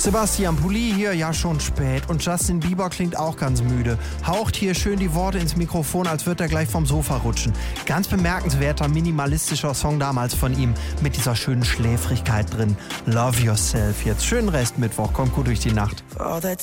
Sebastian Pulli hier, ja schon spät. Und Justin Bieber klingt auch ganz müde. Haucht hier schön die Worte ins Mikrofon, als würde er gleich vom Sofa rutschen. Ganz bemerkenswerter, minimalistischer Song damals von ihm, mit dieser schönen Schläfrigkeit drin. Love Yourself jetzt. Schönen Restmittwoch, kommt gut durch die Nacht. For all the